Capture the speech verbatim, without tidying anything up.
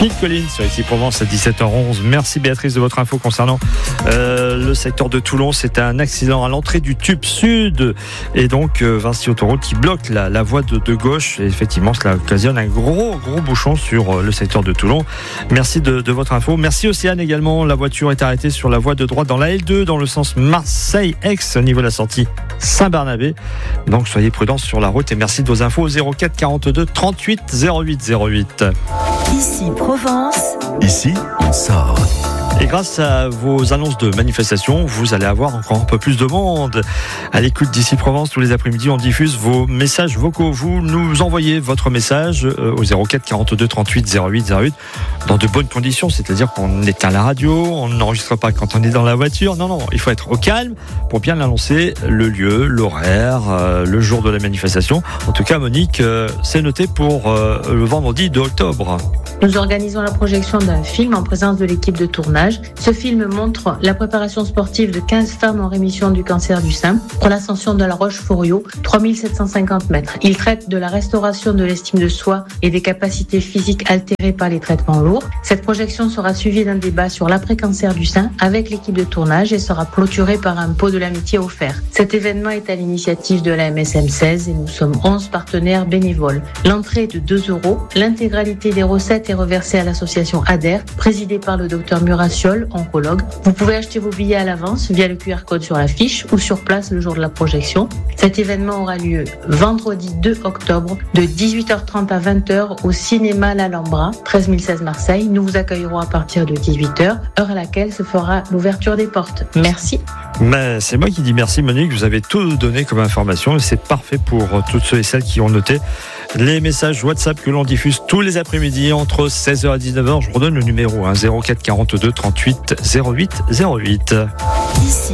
Phil Collins sur Ici Provence à dix-sept heures onze. Merci Béatrice de votre info concernant euh, le secteur de Toulon. C'est un accident à l'entrée du tube sud et donc euh, Vinci Autoroute qui bloque la, la voie de, de gauche. Et effectivement, cela occasionne un gros gros bouchon sur euh, le secteur de Toulon. Merci de, de votre info. Merci Océane également. La voiture est arrêtée sur la voie de droite dans la L deux dans le sens Marseille-Aix au niveau de la sortie Saint-Barnabé. Donc soyez prudents sur la route et merci de vos infos au zéro quatre quarante-deux trente-huit zéro huit zéro huit. Ici Provence. Ici, on sort. Et grâce à vos annonces de manifestation, vous allez avoir encore un peu plus de monde. À l'écoute d'Ici Provence, tous les après-midi, on diffuse vos messages vocaux. Vous nous envoyez votre message au zéro quatre quarante-deux trente-huit zéro huit zéro huit dans de bonnes conditions, c'est-à-dire qu'on éteint la radio, on n'enregistre pas quand on est dans la voiture. Non, non, il faut être au calme pour bien l'annoncer, le lieu, l'horaire, euh, le jour de la manifestation. En tout cas, Monique, euh, c'est noté pour euh, le vendredi de octobre. Nous organisons la projection d'un film en présence de l'équipe de tournage. Ce film montre la préparation sportive de quinze femmes en rémission du cancer du sein pour l'ascension de la Roche-Fouriot, trois mille sept cent cinquante mètres. Il traite de la restauration de l'estime de soi et des capacités physiques altérées par les traitements lourds. Cette projection sera suivie d'un débat sur l'après-cancer du sein avec l'équipe de tournage et sera clôturée par un pot de l'amitié offert. Cet événement est à l'initiative de la M S M seize et nous sommes onze partenaires bénévoles. L'entrée est de deux euros. L'intégralité des recettes est reversée à l'association A D E R, présidée par le docteur Murassiol, oncologue. Vous pouvez acheter vos billets à l'avance via le Q R code sur l'affiche ou sur place le jour de la projection. Cet événement aura lieu vendredi deux octobre de dix-huit heures trente à vingt heures au cinéma L'Alhambra, treize mille seize Marseille. Nous vous accueillerons à partir de dix-huit heures, heure à laquelle se fera l'ouverture des portes. Merci. Mais c'est moi qui dis merci Monique, vous avez tout donné comme information et c'est parfait pour toutes ceux et celles qui ont noté les messages WhatsApp que l'on diffuse tous les après-midi entre seize heures et dix-neuf heures. Je redonne le numéro hein, zéro quatre quarante-deux trente-huit zéro huit zéro huit. Ici